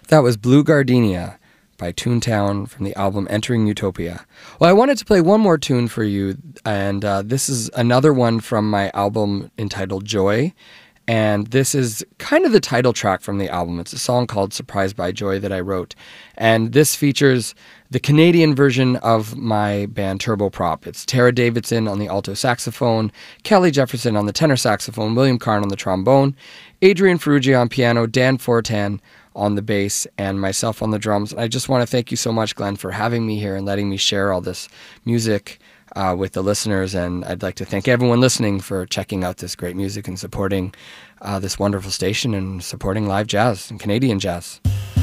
That was Blue Gardenia by Toontown from the album Entering Utopia. Well, I wanted to play one more tune for you, and this is another one from my album entitled Joy, and this is kind of the title track from the album. It's a song called Surprised by Joy that I wrote, and this features the Canadian version of my band Turboprop. It's Tara Davidson on the alto saxophone, Kelly Jefferson on the tenor saxophone, William Karn on the trombone, Adrian Ferrugia on piano, Dan Fortan on the bass, and myself on the drums. I just want to thank you so much, Glenn, for having me here and letting me share all this music with the listeners. And I'd like to thank everyone listening for checking out this great music and supporting this wonderful station and supporting live jazz and Canadian jazz.